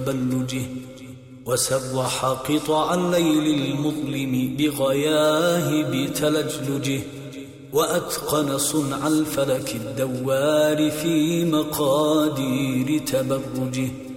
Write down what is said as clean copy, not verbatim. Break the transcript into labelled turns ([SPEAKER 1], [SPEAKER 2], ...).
[SPEAKER 1] تبلجه، وسرح قطع الليل المظلم بغياهب تلجلجه، وأتقن صنع الفلك الدوار في مقادير تبرجه.